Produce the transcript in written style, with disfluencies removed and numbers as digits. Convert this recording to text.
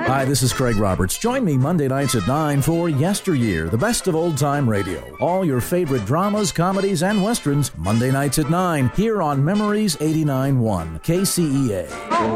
Hi, this is Craig Roberts. Join me Monday nights at 9 for Yesteryear, the best of old-time radio. All your favorite dramas, comedies, and westerns, Monday nights at 9, here on Memories 89.1 KCEA.